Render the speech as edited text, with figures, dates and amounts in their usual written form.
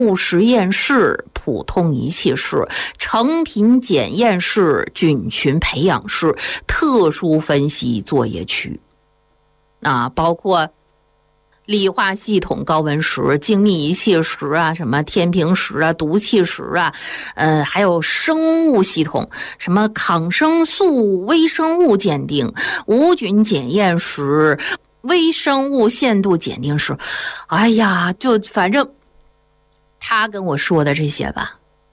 物实验室、普通仪器室、成品检验室、菌群培养室、特殊分析作业区包括理化系统高温室、精密仪器室什么天平室毒气室还有生物系统，什么抗生素微生物鉴定、无菌检验室、微生物限度检定室。哎呀，就反正他跟我说的这些吧，